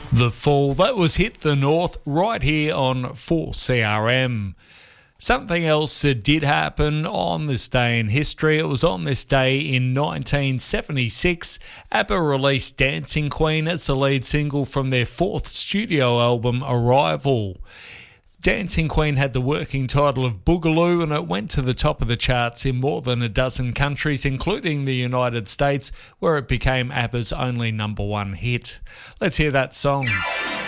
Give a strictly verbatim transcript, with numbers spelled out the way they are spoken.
The Fall, that was Hit the North right here on four C R M. Something else that did happen on this day in history. It was on this day in nineteen seventy-six, ABBA released Dancing Queen as the lead single from their fourth studio album, Arrival. Dancing Queen had the working title of Boogaloo, and it went to the top of the charts in more than a dozen countries, including the United States, where it became ABBA's only number one hit. Let's hear that song.